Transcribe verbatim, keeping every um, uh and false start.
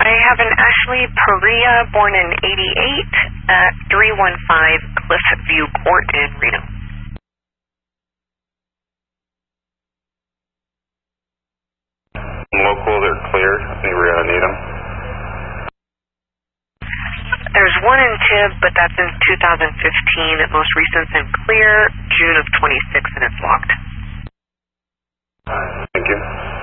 I have an Ashley Perea, born in eighty-eight, at three one five Cliffview Court in Reno. Local, they're cleared. Anywhere I need them. There's one in Tib, but that's in two thousand fifteen. At most recent and clear, June of twenty-six, and it's locked. Thank you.